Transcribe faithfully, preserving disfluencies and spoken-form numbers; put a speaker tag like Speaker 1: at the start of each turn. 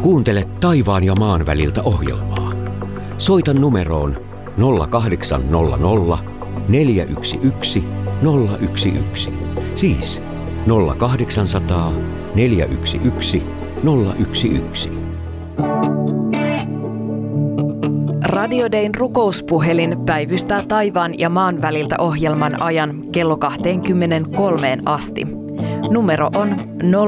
Speaker 1: Kuuntele taivaan ja maan väliltä ohjelmaa. Soita numeroon nolla kahdeksan nolla nolla neljä yksi yksi nolla yksi yksi. Siis nolla kahdeksansataa neljä yksi yksi nolla yksi yksi.
Speaker 2: Radio Dayn rukouspuhelin päivystää taivaan ja maan väliltä ohjelman ajan kello kaksikymmentäkolme asti. Numero on nolla